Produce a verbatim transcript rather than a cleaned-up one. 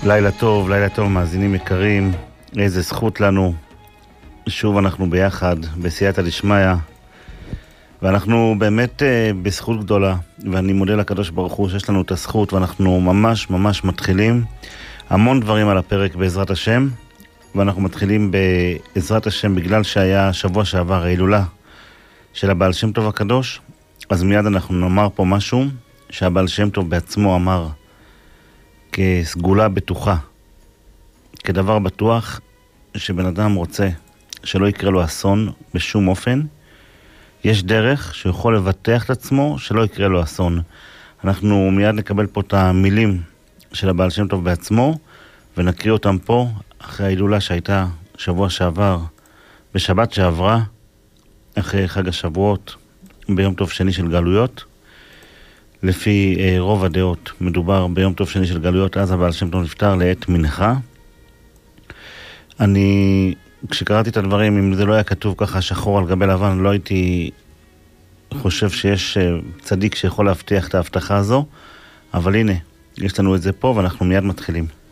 לילה טוב, לילה טוב, מאזינים יקרים, איזה זכות לנו. שוב אנחנו ביחד, בסייעתא דשמיא, ואנחנו באמת uh, בזכות גדולה, ואני מודה לקדוש ברוך הוא שיש לנו את הזכות, ואנחנו ממש ממש מתחילים המון דברים על הפרק בעזרת השם, ואנחנו מתחילים בעזרת השם בגלל שהיה שבוע שעבר ההילולה של הבעל שם טוב הקדוש, אז מיד אנחנו נאמר פה משהו שהבעל שם טוב בעצמו אמר כסגולה בטוחה, כדבר בטוח שבן אדם רוצה שלא יקרה לו אסון בשום אופן. יש דרך שיכול לבטח את עצמו שלא יקרה לו אסון. אנחנו מיד נקבל פה את המילים של הבעל שם טוב בעצמו ונקריא אותם פה אחרי ההילולה שהייתה שבוע שעבר, בשבת שעברה, אחרי חג השבועות, ביום טוב שני של גלויות. לפי אה, רוב הדעות מדובר ביום טוב שני של גלויות, אז הבעל שם טוב נפטר לעת מנחה. אני, כשקראתי את הדברים, אם זה לא היה כתוב ככה שחור על גבי לבן, לא הייתי חושב שיש אה, צדיק שיכול להבטיח את ההבטחה הזו, אבל הנה, יש לנו את זה פה ואנחנו מיד מתחילים.